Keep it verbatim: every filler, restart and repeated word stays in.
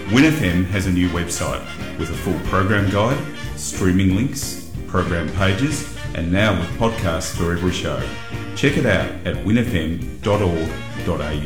Win F M has a new website with a full program guide, streaming links, program pages, and now with podcasts for every show. Check it out at win f m dot org dot a u.